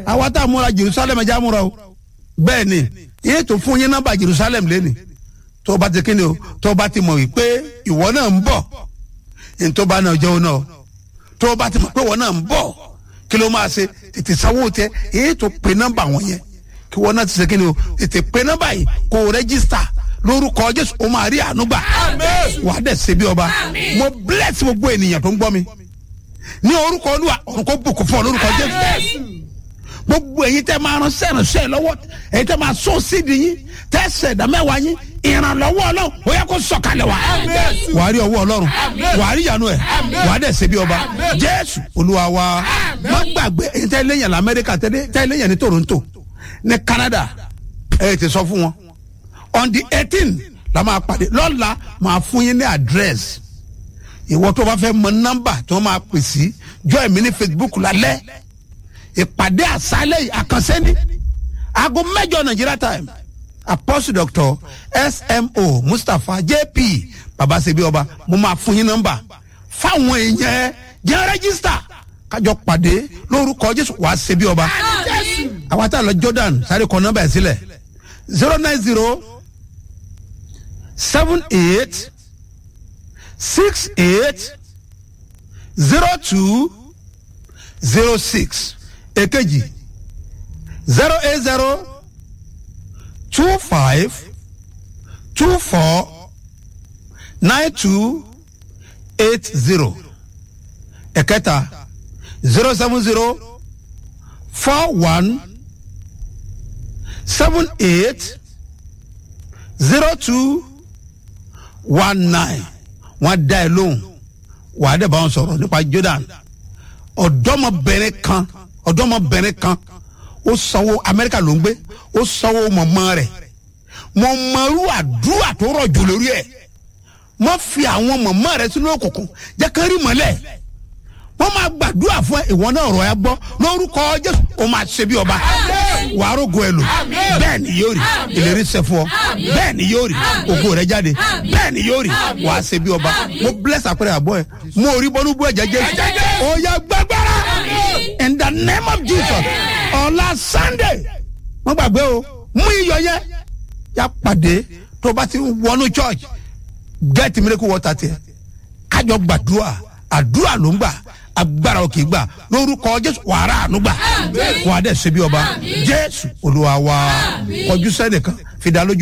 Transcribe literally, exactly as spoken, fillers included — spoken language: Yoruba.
àwa tá a múra Jerusalem ẹja múra o bẹ́ẹ̀ ni yéé tó fún yín nọ́mbà Jerusalem lẹ́ni tó bá ti kíni o tó bá ti mọ̀ wípé ìwọ náà ń bọ̀ ní tó bá náà jẹun náà tó bá ti mọ̀ pé ìwọ náà ń bọ̀ kí ló máa ṣe tètè sanwó tẹ yéé tó pe nọ́mbà wọn yẹn kí wọ́n náà ti ṣe kíni o tètè pe nọ́mbà yìí kó o rẹ́gísítà lórúkọ Jésù o máa rí àánú gbà wà á dẹ̀ ṣe bí ọba mo bless gbogbo ènìyàn tó ń gbọ́ mi ní orúkọ Olúwa ọ̀run kó bùkún fún ọ lórúkọ Jésù gbogbo èyí tẹ́ máa rán sẹ́rìn sẹ́ẹ̀ lọ́wọ́ èyí tẹ́ máa sọ sídìí yín tẹ́ ṣẹ̀dá mẹ́wàá yín ìrànlọ́wọ́ Ọlọ́run ó yẹ kó sọ̀kalẹ̀ wá wà á rí ọwọ́ Ọlọ́run wà á rí ìyanu ẹ̀ wà á dẹ̀ ṣe bí ọba Jésù Olúwa wa má gbàgbé èyí tẹ́ léyìn l'Amẹ́ríkà tẹ́ léyìn ní Toronto ní Canada ẹ̀ ti sọ fún wọn on the eighteen la máa pàdé lọ́la máa fún yín ní address ìwọ tó bá fẹ́ mọ nọ́mbà tó máa pè sí join mi ní Facebook lálẹ́ ìpàdé àṣálẹ́ yìí àkànṣe ní aago mẹ́jọ Nigeria time Apostle Doctor S M O Mustapha J P babasebi ọba mo máa fún yín nọ́mbà fáwọn èèyàn jẹ́ rẹ́gísítà kájọ pàdé lórúkọ Jésù wàá ṣe bí ọba àwọn tá a lọ Jordan sáré kọ nọ́mbà ẹ̀ sílẹ̀ zero nine zero seven eight six eight zero two zero six èkejì zero eight zero two five two four nine two eight zero ẹ̀kẹta zero seven zero four one seven eight zero two one nine wọ́n dá ẹ lóhùn wàá dẹ̀ bá wọn sọ̀rọ̀ nípa Jordan ọ̀dọ́mọbìnrin kan ọ̀dọ́mọbìnrin kan ó sanwó Amẹ́ríkà ló ń gbé ó sanwó mọ̀mọ́ rẹ̀ mọ̀ mọ̀rú àdúrà tó rọ̀ jù lórí ẹ̀ mọ̀ fi àwọn mọ̀mọ́ rẹ̀ sínú òkùnkùn jẹ́ kán rí mọ́lẹ̀ wọ́n máa gbàdúrà fún ìwọ náà ọ̀rọ̀ ẹ gbọ́ lórúkọ Jésù ó máa ṣe bí ọba wàá rògo ẹ lò bẹ́ẹ̀ ni yóò rí ìlérí ṣẹ fún ọ bẹ́ẹ̀ ni yóò rí ògo rẹ jáde bẹ́ẹ̀ ni yóò rí wàá ṣe bí ọba mo bless àpẹẹrẹ àbọ̀ ẹ mo rí bọ́nú bú ẹ̀jẹ̀ Jésù ó yá gbàgbára in the name of Jesus ọ̀la Sunday wọ́n gbàgbé o mú iyọ̀ yẹn yá pàdé tó bá ti wọnú church get miracle water tiẹ̀ kájọ gbàdúrà àdúrà ló ń gbà agbára òkè gbà lórúkọ Jésù wàrà ànúgbà wà á dẹ̀ ṣe bí ọba Jésù Olúwa wa kọjú sẹ́nìkan fìdá lójú.